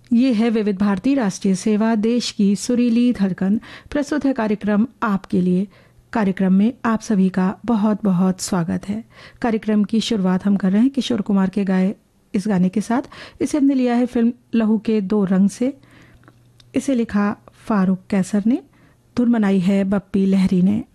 ये है विविध भारती राष्ट्रीय सेवा, देश की सुरीली धड़कन। प्रस्तुत है कार्यक्रम आपके लिए। कार्यक्रम में आप सभी का बहुत बहुत स्वागत है। कार्यक्रम की शुरुआत हम कर रहे हैं किशोर कुमार के गाए इस गाने के साथ। इसे हमने लिया है फिल्म लहू के दो रंग से। इसे लिखा फारूक कैसर ने, धुन बनाई है बप्पी लहरी ने।